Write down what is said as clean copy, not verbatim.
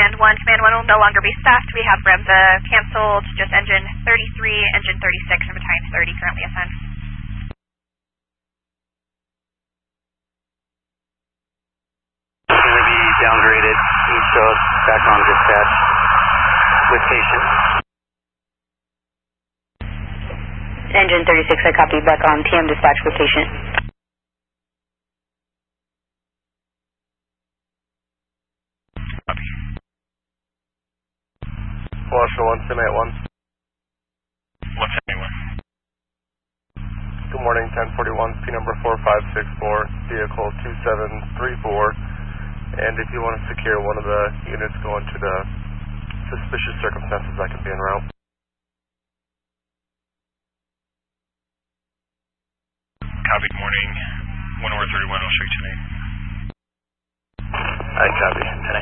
Command 1 will no longer be staffed. We have Bremza canceled, just engine 33, engine 36, and battalion 30 currently assigned. Going to be downgraded east of, back on dispatch with patient. Engine 36, I copy, back on TM dispatch with patient. Copy. Foster 1, Sim 81. 171. Good morning, 1041, P number 4564, vehicle 2734. And if you want to secure one of the units going to the suspicious circumstances, I can be en route. Copy, good morning. 1 over 31, I'll show you tonight. I copy. 10